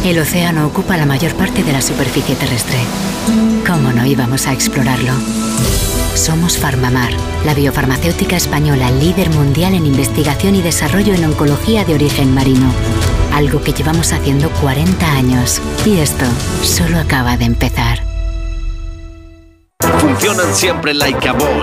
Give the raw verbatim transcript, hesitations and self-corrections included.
El océano ocupa la mayor parte de la superficie terrestre. ¿Cómo no íbamos a explorarlo? Somos Farmamar, la biofarmacéutica española líder mundial en investigación y desarrollo en oncología de origen marino. Algo que llevamos haciendo cuarenta años. Y esto solo acaba de empezar. Funcionan siempre like a Bosch.